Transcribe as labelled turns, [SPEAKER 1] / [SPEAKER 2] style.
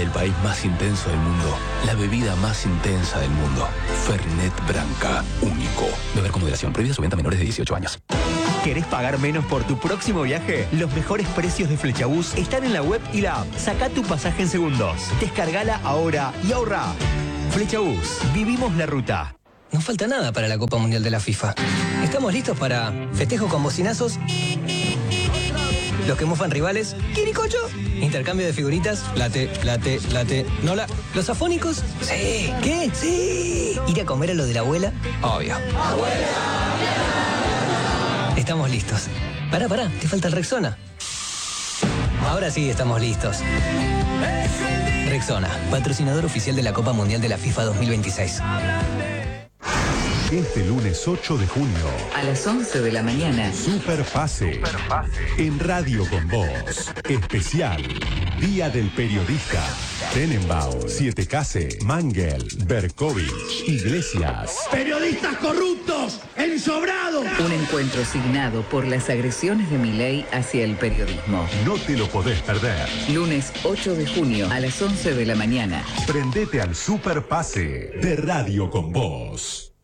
[SPEAKER 1] el país más intenso del mundo. La bebida más intensa del mundo. Fernet Branca. Único. Beber con moderación. Prohibida su venta a menores de 18 años.
[SPEAKER 2] ¿Querés pagar menos por tu próximo viaje? Los mejores precios de Flechabús están en la web y la app. Sacá tu pasaje en segundos. Descargala ahora y ahorrá. Flechabús. Vivimos la ruta.
[SPEAKER 3] No falta nada para la Copa Mundial de la FIFA. Estamos listos para festejo con bocinazos, los que mofan rivales, quiricocho, intercambio de figuritas, late, nola, los afónicos, sí, ¿qué? Sí, ir a comer a lo de la abuela, obvio. ¡Abuela! Estamos listos. Pará, te falta el Rexona. Ahora sí estamos listos. Rexona, patrocinador oficial de la Copa Mundial de la FIFA 2026.
[SPEAKER 4] Este lunes 8 de junio,
[SPEAKER 5] a las 11 de la mañana,
[SPEAKER 4] Superpase. En Radio con Voz. Especial. Día del Periodista. Tenenbaum, Siete Case, Mangel, Berkovich, Iglesias.
[SPEAKER 6] ¡Periodistas corruptos! ¡Ensobrados!
[SPEAKER 5] Un encuentro signado por las agresiones de Milei hacia el periodismo.
[SPEAKER 4] No te lo podés perder.
[SPEAKER 5] Lunes 8 de junio, a las 11 de la mañana.
[SPEAKER 4] Prendete al Superpase de Radio con Voz.